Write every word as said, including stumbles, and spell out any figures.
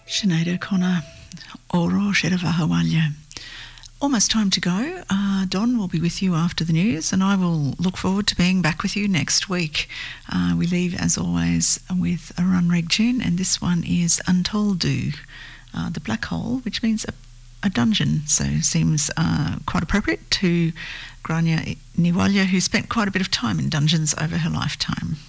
Sinead O'Connor, Oro Shedavahawalia. Almost time to go. Uh, Don will be with you after the news, and I will look forward to being back with you next week. Uh, we leave, as always, with a Runreg tune, and this one is Untold Do, uh, the black hole, which means a, a dungeon, so seems uh, quite appropriate to Grania Niwalia, who spent quite a bit of time in dungeons over her lifetime.